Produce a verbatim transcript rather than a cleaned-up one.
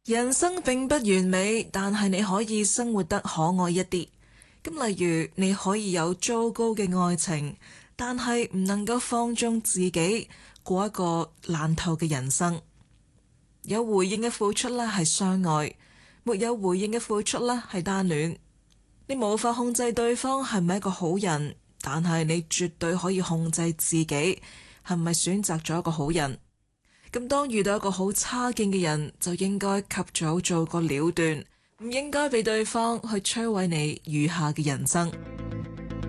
人生並不完美，但係你可以生活得可愛一啲。咁例如你可以有糟糕嘅愛情，但係唔能夠放縱自己過一個爛透嘅人生。有回應嘅付出咧係相愛，沒有回應嘅付出咧係單戀。你無法控制對方係咪一個好人，但係你絕對可以控制自己係咪選擇咗一個好人。咁當遇到一個好差勁嘅人，就應該及早做個了斷，唔應該俾對方去摧毀你餘下嘅人生。